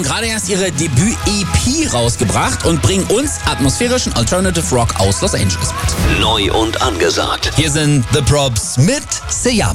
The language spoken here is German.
haben gerade erst ihre Debüt-EP rausgebracht und bringen uns atmosphärischen Alternative Rock aus Los Angeles mit. Neu und angesagt. Hier sind The Probs mit Seyam.